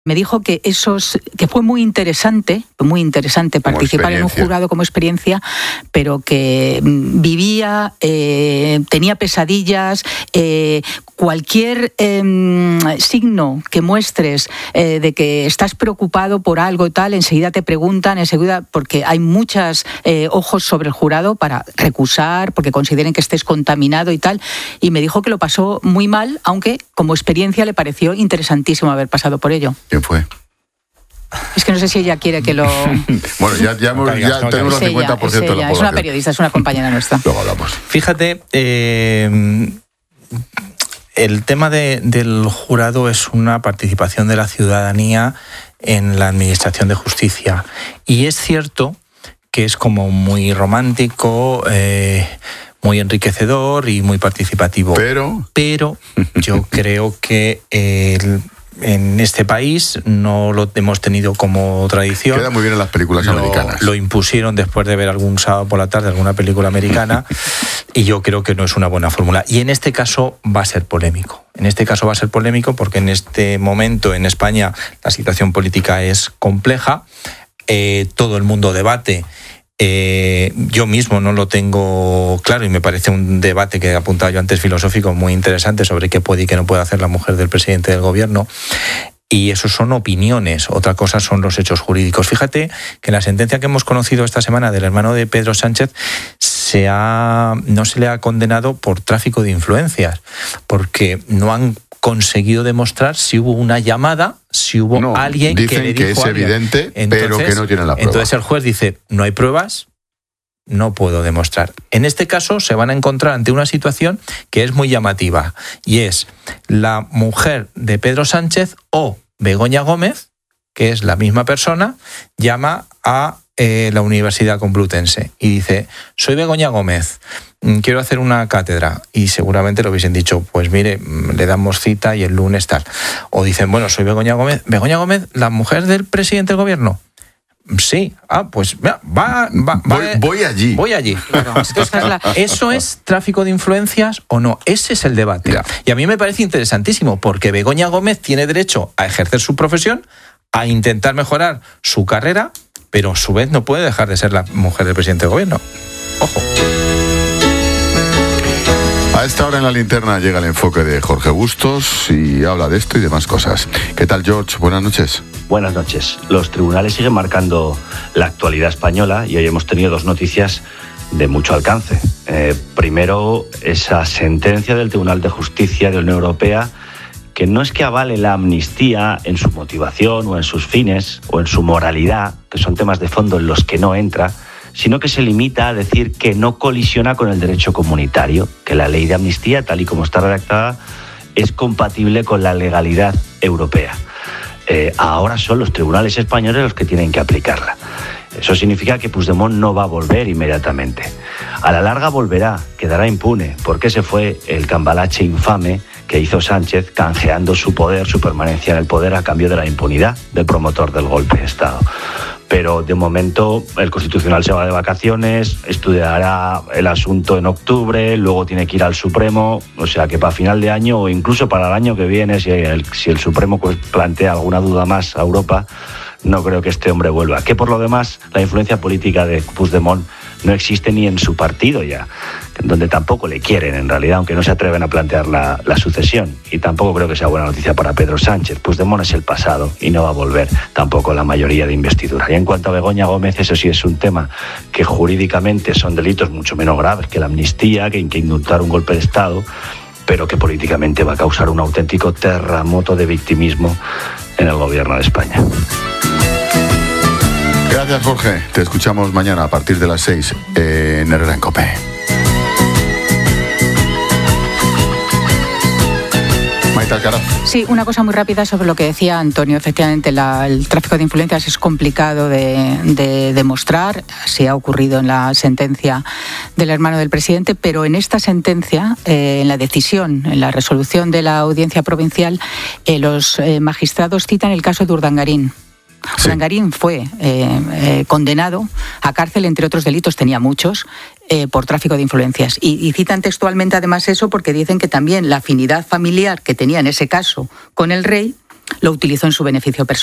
Me dijo que fue muy interesante participar en un jurado como experiencia, pero que vivía, tenía pesadillas, cualquier signo que muestres de que estás preocupado por algo y tal, enseguida te preguntan, porque hay muchos ojos sobre el jurado para recusar, porque consideren que estés contaminado y tal, y me dijo que lo pasó muy mal, aunque como experiencia le pareció interesantísimo haber pasado por ello. ¿Quién fue? Es que no sé si ella quiere que lo... Bueno, ya tenemos el 50% de la población. Es una periodista, es una compañera nuestra. Luego hablamos. Fíjate, el tema del jurado es una participación de la ciudadanía en la administración de justicia. Y es cierto que es como muy romántico, muy enriquecedor y muy participativo. Pero yo creo que en este país no lo hemos tenido como tradición. Queda muy bien en las películas americanas. Lo impusieron después de ver algún sábado por la tarde alguna película americana y yo creo que no es una buena fórmula. Y en este caso va a ser polémico. Porque en este momento en España la situación política es compleja. Todo el mundo debate. Yo mismo no lo tengo claro y me parece un debate que he apuntado yo antes filosófico muy interesante sobre qué puede y qué no puede hacer la mujer del presidente del gobierno. Y eso son opiniones, otra cosa son los hechos jurídicos. Fíjate que en la sentencia que hemos conocido esta semana del hermano de Pedro Sánchez no se le ha condenado por tráfico de influencias, porque no han conseguido demostrar si hubo una llamada, si hubo alguien que le dijo que es evidente, pero que no tiene la prueba. Entonces el juez dice, no hay pruebas, no puedo demostrar. En este caso se van a encontrar ante una situación que es muy llamativa, y es la mujer de Pedro Sánchez o Begoña Gómez, que es la misma persona, llama a la Universidad Complutense y dice, soy Begoña Gómez, quiero hacer una cátedra, y seguramente lo hubiesen dicho, pues mire, le damos cita y el lunes tal. O dicen, bueno, soy Begoña Gómez, la mujer del presidente del gobierno. Sí, pues voy allí. Claro, ¿Eso es tráfico de influencias o no? Ese es el debate. Ya. Y a mí me parece interesantísimo, porque Begoña Gómez tiene derecho a ejercer su profesión, a intentar mejorar su carrera, pero a su vez no puede dejar de ser la mujer del presidente del gobierno. Ojo. A esta hora en la linterna llega el enfoque de Jorge Bustos y habla de esto y demás cosas. ¿Qué tal, George? Buenas noches. Buenas noches. Los tribunales siguen marcando la actualidad española y hoy hemos tenido dos noticias de mucho alcance. Primero, esa sentencia del Tribunal de Justicia de la Unión Europea, que no es que avale la amnistía en su motivación o en sus fines o en su moralidad, que son temas de fondo en los que no entra, sino que se limita a decir que no colisiona con el derecho comunitario, que la ley de amnistía, tal y como está redactada, es compatible con la legalidad europea. Ahora son los tribunales españoles los que tienen que aplicarla. Eso significa que Puigdemont no va a volver inmediatamente. A la larga volverá, quedará impune, porque ese fue el cambalache infame que hizo Sánchez, canjeando su poder, su permanencia en el poder, a cambio de la impunidad del promotor del golpe de Estado. Pero de momento el Constitucional se va de vacaciones, estudiará el asunto en octubre, luego tiene que ir al Supremo, o sea que para final de año o incluso para el año que viene, si el Supremo plantea alguna duda más a Europa, no creo que este hombre vuelva. Que por lo demás, la influencia política de Puigdemont no existe ni en su partido ya, donde tampoco le quieren en realidad, aunque no se atreven a plantear la sucesión. Y tampoco creo que sea buena noticia para Pedro Sánchez. Puigdemont es el pasado y no va a volver tampoco la mayoría de investidura. Y en cuanto a Begoña Gómez, eso sí es un tema que jurídicamente son delitos mucho menos graves que la amnistía, que indultar un golpe de Estado, pero que políticamente va a causar un auténtico terremoto de victimismo en el gobierno de España. Gracias, Jorge. Te escuchamos mañana a partir de las 6 en Herrera en COPE. Maite Alcaraz. Sí, una cosa muy rápida sobre lo que decía Antonio. Efectivamente, el tráfico de influencias es complicado de demostrar. Así ha ocurrido en la sentencia del hermano del presidente, pero en esta sentencia, en la decisión, en la resolución de la audiencia provincial, los magistrados citan el caso de Urdangarín. Sí. Urdangarín fue condenado a cárcel, entre otros delitos, tenía muchos, por tráfico de influencias. Y citan textualmente además eso porque dicen que también la afinidad familiar que tenía en ese caso con el rey lo utilizó en su beneficio personal.